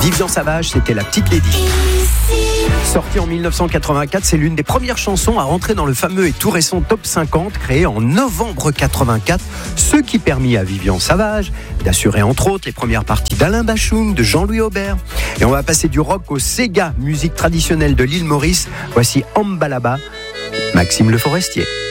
Vivian Savage, c'était La Petite Lady. Sortie en 1984, c'est l'une des premières chansons à rentrer dans le fameux et tout récent Top 50 créé en novembre 84, ce qui permit à Vivian Savage d'assurer entre autres les premières parties d'Alain Bachung, de Jean-Louis Aubert. Et on va passer du rock au Sega, musique traditionnelle de l'île Maurice. Voici Ambalaba, Maxime Le Forestier.